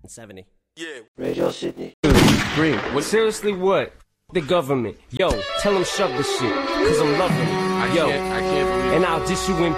70. Yeah. Radio Sydney. Green. Well, seriously, what? The government. Yo, tell them shove the shit, cause I'm loving it. Yo, I can't believe it. And I'll dish you in